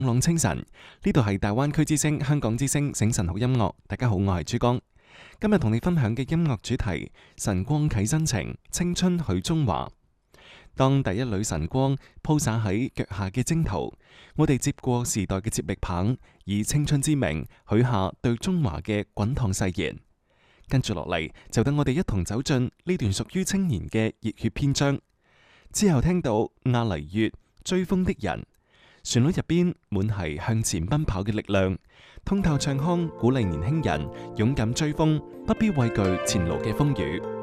朗清晨，呢度係大灣區之聲、香港之聲醒晨好音樂。大家好，我係珠江。今日同你分享嘅音樂主題：晨光啟真情，青春許中華。當第一縷晨光鋪灑喺腳下嘅征途，我哋接過時代嘅接力棒，以青春之名許下對中華嘅滾燙誓言。跟住落嚟，就等我哋一同走進呢段屬於青年嘅熱血篇章。之後聽到亞麗月追風的人。旋律入邊滿係向前奔跑嘅力量，通透唱腔鼓勵年輕人勇敢追風，不必畏懼前路嘅風雨。